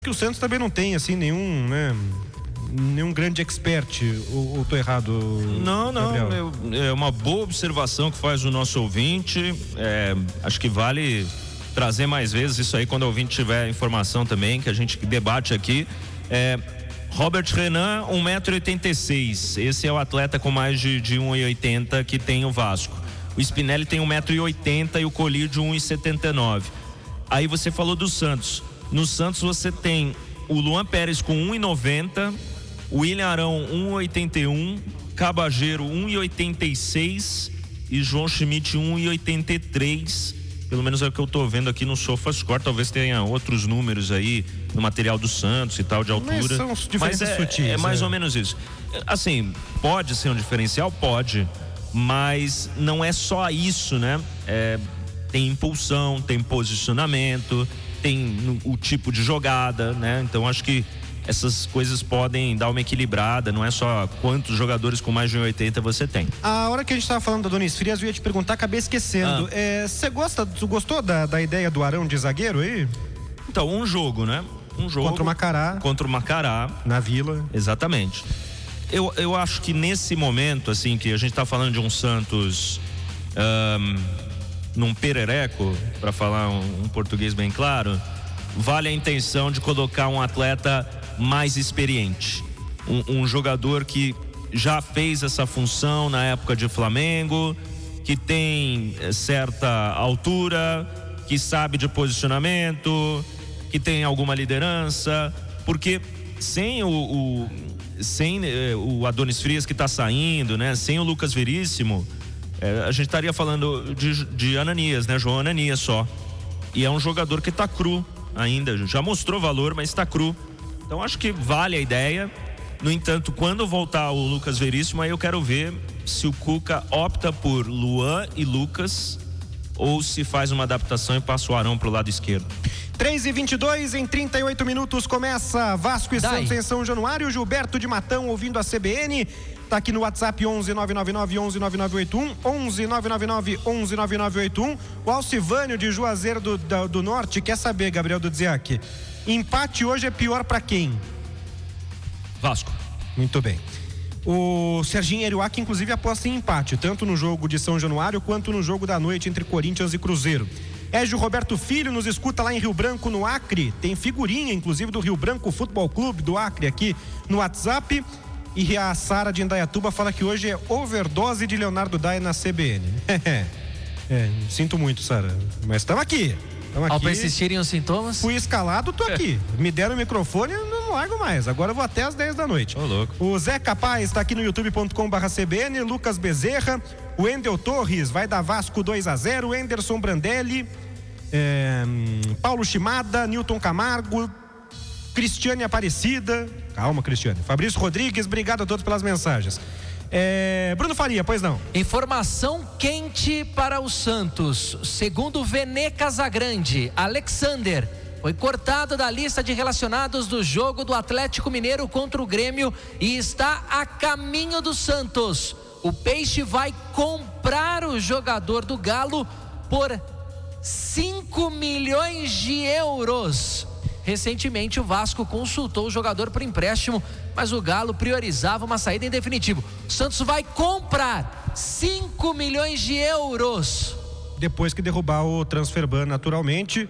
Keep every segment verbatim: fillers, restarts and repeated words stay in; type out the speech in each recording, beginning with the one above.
que o Santos também não tem, assim, nenhum, né, nenhum grande expert, ou, ou tô errado? Não, não, eu, é uma boa observação que faz o nosso ouvinte, é, acho que vale trazer mais vezes isso aí quando o ouvinte tiver informação também, que a gente debate aqui. é, Robert Renan, um metro e oitenta e seis, esse é o atleta com mais de, de um e oitenta que tem o Vasco. O Spinelli tem um metro e oitenta e o Colídio um e setenta e nove. Aí você falou do Santos. No Santos você tem o Luan Pérez com um e noventa, o William Arão um e oitenta e um, Cabageiro um e oitenta e seis e João Schmidt um e oitenta e três. Pelo menos é o que eu tô vendo aqui no SofaScore. Talvez tenha outros números aí no material do Santos e tal, de altura. Mas são diferenças é, sutis, é mais é. ou menos isso. Assim, pode ser um diferencial? Pode. Mas não é só isso, né? É, tem impulsão, tem posicionamento, tem o tipo de jogada, né? Então acho que essas coisas podem dar uma equilibrada, não é só quantos jogadores com mais de um e oitenta você tem. A hora que a gente estava falando da Donis Frias, eu ia te perguntar, acabei esquecendo. Você ah. é, gosta, tu gostou da, da ideia do Arão de zagueiro aí? Então, um jogo, né? Um jogo. Contra o Macará. Contra o Macará. Na Vila. Exatamente. Eu, eu acho que nesse momento, assim, que a gente está falando de um Santos um, num perereco, para falar um, um português bem claro, vale a intenção de colocar um atleta mais experiente, um, um jogador que já fez essa função na época de Flamengo, que tem certa altura, que sabe de posicionamento, que tem alguma liderança, porque sem o, o sem eh, o Adonis Frias que está saindo, né, sem o Lucas Veríssimo, eh, a gente estaria falando de, de Ananias, né, João Ananias só, e é um jogador que está cru ainda, já mostrou valor, mas está cru. Então acho que vale a ideia. No entanto, quando voltar o Lucas Veríssimo, aí eu quero ver se o Cuca opta por Luan e Lucas ou se faz uma adaptação e passa o Arão pro lado esquerdo. três e vinte e dois, em trinta e oito minutos começa Vasco e Dai. Santos em São Januário. Gilberto de Matão ouvindo a C B N. Tá aqui no WhatsApp onze nove nove nove onze nove nove oito um, onze nove nove nove onze nove nove oito um. O Alcivânio de Juazeiro do, do, do Norte quer saber, Gabriel Dudziak, empate hoje é pior pra quem? Vasco. Muito bem. O Serginho Eriuac, inclusive, aposta em empate, tanto no jogo de São Januário quanto no jogo da noite entre Corinthians e Cruzeiro. Égio Roberto Filho nos escuta lá em Rio Branco, no Acre. Tem figurinha, inclusive, do Rio Branco Futebol Clube do Acre aqui no WhatsApp. E a Sara de Indaiatuba fala que hoje é overdose de Leonardo Dai na C B N. É, sinto muito, Sara, mas estamos aqui. Tamo aqui. Ao persistirem os sintomas? Fui escalado, tô aqui. Me deram o microfone, não largo mais. Agora eu vou até às dez da noite. Ô, louco. O Zé Capaz está aqui no youtube ponto com barra C B N. Lucas Bezerra. O Endel Torres vai dar Vasco dois a zero. Enderson Brandelli. É, Paulo Chimada. Newton Camargo. Cristiane Aparecida. Calma, Cristiane. Fabrício Rodrigues, obrigado a todos pelas mensagens. É, Bruno Faria, pois não. Informação quente para o Santos. Segundo o Vene Casagrande, Alexander foi cortado da lista de relacionados do jogo do Atlético Mineiro contra o Grêmio e está a caminho do Santos. O Peixe vai comprar o jogador do Galo por cinco milhões de euros. Recentemente o Vasco consultou o jogador por empréstimo, mas o Galo priorizava uma saída em definitivo. O Santos vai comprar cinco milhões de euros. Depois que derrubar o Transferban, naturalmente.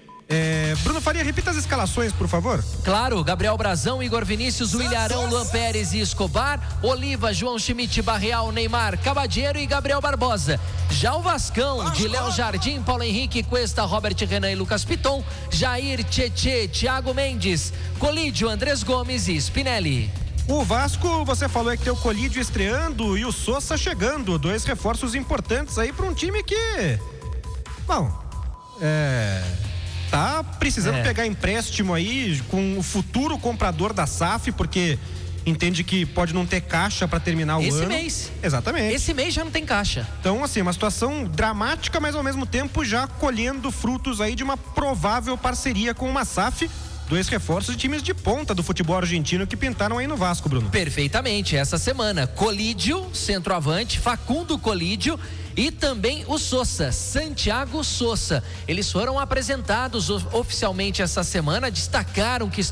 É, Bruno Faria, repita as escalações, por favor. Claro, Gabriel Brazão, Igor Vinícius, William Arão, Luan Pérez e Escobar, Oliva, João Schmidt, Barreal, Neymar, Cabageiro e Gabriel Barbosa. Já o Vascão, de Léo Jardim, Paulo Henrique, Cuesta, Robert Renan e Lucas Piton, Jair, Tietê, Thiago Mendes, Colídio, Andrés Gomes e Spinelli. O Vasco, você falou é que tem o Colídio estreando e o Sousa chegando, dois reforços importantes aí para um time que, bom, é... tá precisando é. pegar empréstimo aí com o futuro comprador da S A F, porque entende que pode não ter caixa para terminar o Esse ano. Esse mês. Exatamente. Esse mês já não tem caixa. Então, assim, uma situação dramática, mas ao mesmo tempo já colhendo frutos aí de uma provável parceria com uma S A F. dois reforços de times de ponta do futebol argentino que pintaram aí no Vasco, Bruno. Perfeitamente, essa semana, Colídio, centroavante, Facundo Colídio e também o Sousa, Santiago Sousa. Eles foram apresentados oficialmente essa semana, destacaram que